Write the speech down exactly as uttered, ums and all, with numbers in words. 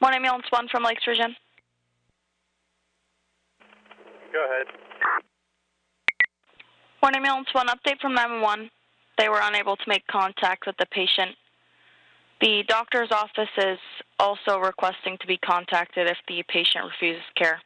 One ambulance one from Lakes Region. Go ahead. One ambulance one, update from nine one one. They were unable to make contact with the patient. The doctor's office is also requesting to be contacted if the patient refuses care.